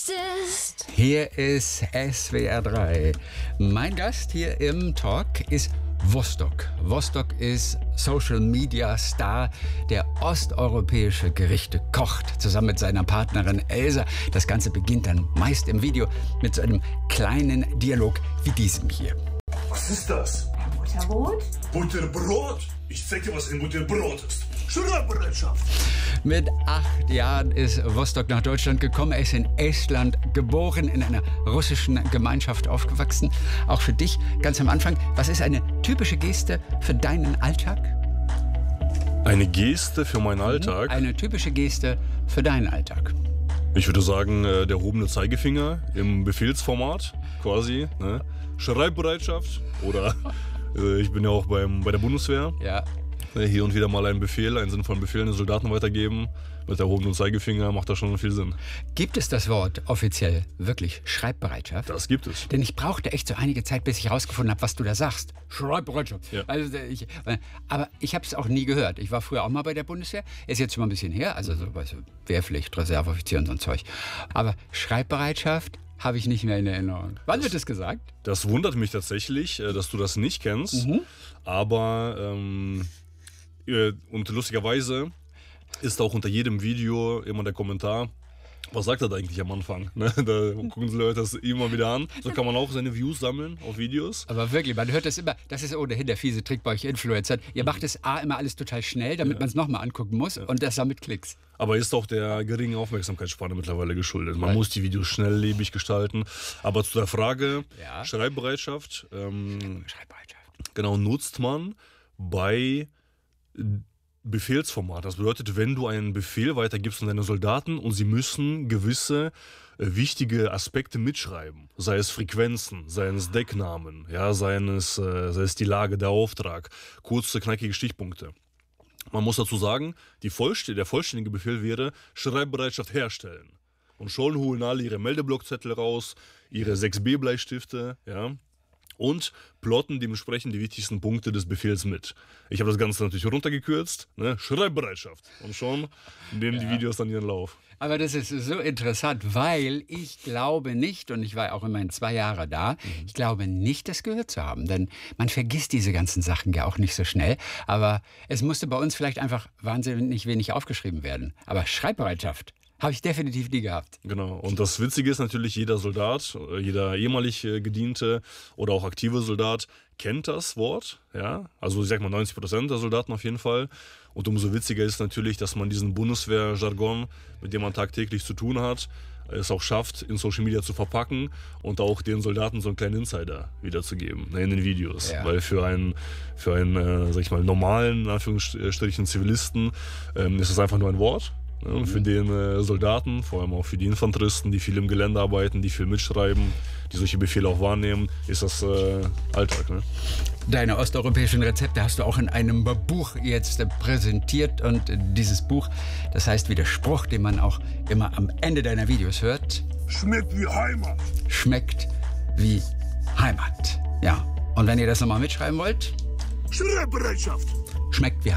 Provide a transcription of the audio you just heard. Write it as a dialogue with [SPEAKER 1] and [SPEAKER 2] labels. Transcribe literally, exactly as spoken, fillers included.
[SPEAKER 1] möchtest.
[SPEAKER 2] Hier ist S W R drei. Mein Gast hier im Talk ist Vostok. Vostok ist Social Media Star, der osteuropäische Gerichte kocht, zusammen mit seiner Partnerin Elsa. Das Ganze beginnt dann meist im Video mit so einem kleinen Dialog wie diesem hier.
[SPEAKER 3] Was ist das?
[SPEAKER 1] Butterbrot?
[SPEAKER 3] Butterbrot? Ich zeig dir, was ein Butterbrot ist. Schreibbereitschaft.
[SPEAKER 2] Mit acht Jahren ist Vostok nach Deutschland gekommen. Er ist in Estland geboren, in einer russischen Gemeinschaft aufgewachsen. Auch für dich, ganz am Anfang, was ist eine typische Geste für deinen Alltag?
[SPEAKER 4] Eine Geste für meinen Alltag?
[SPEAKER 2] Eine typische Geste für deinen Alltag.
[SPEAKER 4] Ich würde sagen, der erhobene Zeigefinger im Befehlsformat quasi. Ne? Schreibbereitschaft oder äh, ich bin ja auch beim, bei der Bundeswehr.
[SPEAKER 2] Ja.
[SPEAKER 4] Hier und wieder mal einen Befehl, einen sinnvollen Befehl an den Soldaten weitergeben. Mit erhobenem Zeigefinger macht das schon viel Sinn.
[SPEAKER 2] Gibt es das Wort offiziell wirklich Schreibbereitschaft?
[SPEAKER 4] Das gibt es.
[SPEAKER 2] Denn ich brauchte echt so einige Zeit, bis ich herausgefunden habe, was du da sagst. Schreibbereitschaft.
[SPEAKER 4] Ja.
[SPEAKER 2] Also ich, aber ich habe es auch nie gehört. Ich war früher auch mal bei der Bundeswehr. Ist jetzt schon mal ein bisschen her. Also so bei so Wehrpflicht, Reserveoffizier und so ein Zeug. Aber Schreibbereitschaft habe ich nicht mehr in Erinnerung. Wann
[SPEAKER 4] das,
[SPEAKER 2] wird das gesagt?
[SPEAKER 4] Das wundert mich tatsächlich, dass du das nicht kennst. Mhm. Aber ähm, und lustigerweise ist auch unter jedem Video immer der Kommentar, was sagt er da eigentlich am Anfang? Ne? Da gucken die Leute das immer wieder an. So kann man auch seine Views sammeln auf Videos.
[SPEAKER 2] Aber wirklich, man hört das immer, das ist ohnehin der fiese Trick bei euch Influencern. Ihr macht es A, immer alles total schnell, damit ja. man es nochmal angucken muss ja. und das sammelt Klicks.
[SPEAKER 4] Aber ist auch der geringen Aufmerksamkeitsspanne mittlerweile geschuldet. Man Weil muss die Videos schnelllebig gestalten. Aber zu der Frage, ja. Schreibbereitschaft, ähm,
[SPEAKER 2] Schreibbereitschaft.
[SPEAKER 4] Genau, nutzt man bei Befehlsformat. Das bedeutet, wenn du einen Befehl weitergibst an deine Soldaten und sie müssen gewisse äh, wichtige Aspekte mitschreiben, sei es Frequenzen, sei es Decknamen, ja, sei es, äh, sei es die Lage, der Auftrag, kurze, knackige Stichpunkte. Man muss dazu sagen, die Vollst- der vollständige Befehl wäre Schreibbereitschaft herstellen. Und schon holen alle ihre Meldeblockzettel raus, ihre sechs B Bleistifte, ja, und plotten dementsprechend die wichtigsten Punkte des Befehls mit. Ich habe das Ganze natürlich runtergekürzt, ne? Schreibbereitschaft. Und schon nehmen ja. die Videos dann ihren Lauf.
[SPEAKER 2] Aber das ist so interessant, weil ich glaube nicht, und ich war auch immerhin zwei Jahre da, mhm. ich glaube nicht, das gehört zu haben. Denn man vergisst diese ganzen Sachen ja auch nicht so schnell. Aber es musste bei uns vielleicht einfach wahnsinnig wenig aufgeschrieben werden. Aber Schreibbereitschaft habe ich definitiv nie gehabt.
[SPEAKER 4] Genau. Und das Witzige ist natürlich, jeder Soldat, jeder ehemalig Gediente oder auch aktive Soldat kennt das Wort. Ja? Also ich sag mal neunzig Prozent der Soldaten auf jeden Fall. Und umso witziger ist natürlich, dass man diesen Bundeswehr-Jargon, mit dem man tagtäglich zu tun hat, es auch schafft, in Social Media zu verpacken und auch den Soldaten so einen kleinen Insider wiederzugeben, ne, in den Videos. Ja. Weil für einen, für einen äh, sag ich mal, normalen, in Anführungsstrichen, Zivilisten ähm, ist es einfach nur ein Wort. Und für den äh, Soldaten, vor allem auch für die Infanteristen, die viel im Gelände arbeiten, die viel mitschreiben, die solche Befehle auch wahrnehmen, ist das äh, Alltag. Ne?
[SPEAKER 2] Deine osteuropäischen Rezepte hast du auch in einem Buch jetzt äh, präsentiert. Und dieses Buch, das heißt wie der Spruch, den man auch immer am Ende deiner Videos hört.
[SPEAKER 3] Schmeckt wie Heimat.
[SPEAKER 2] Schmeckt wie Heimat. Ja. Und wenn ihr das nochmal mitschreiben wollt?
[SPEAKER 3] Schreibbereitschaft.
[SPEAKER 2] Schmeckt wie